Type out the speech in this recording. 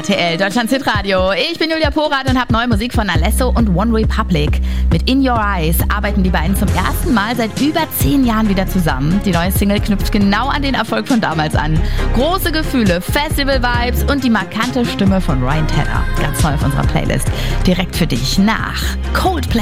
RTL Deutschland Hitradio. Ich bin Julia Porat und habe neue Musik von Alesso und One Republic. Mit In Your Eyes arbeiten die beiden zum ersten Mal seit über 10 Jahren wieder zusammen. Die neue Single knüpft genau an den Erfolg von damals an. Große Gefühle, Festival-Vibes und die markante Stimme von Ryan Tedder. Ganz neu auf unserer Playlist. Direkt für dich nach Coldplay.